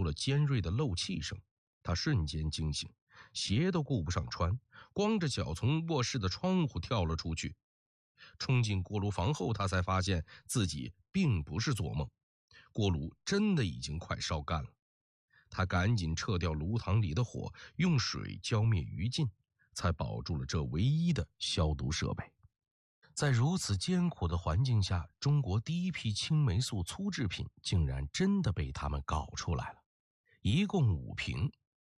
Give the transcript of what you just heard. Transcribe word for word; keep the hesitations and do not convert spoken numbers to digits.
了尖锐的漏气声，他瞬间惊醒，鞋都顾不上穿，光着脚从卧室的窗户跳了出去。冲进锅炉房后，他才发现自己并不是做梦，锅炉真的已经快烧干了。他赶紧撤掉炉膛里的火，用水浇灭余烬，才保住了这唯一的消毒设备。在如此艰苦的环境下，中国第一批青霉素粗制品竟然真的被他们搞出来了，一共五瓶，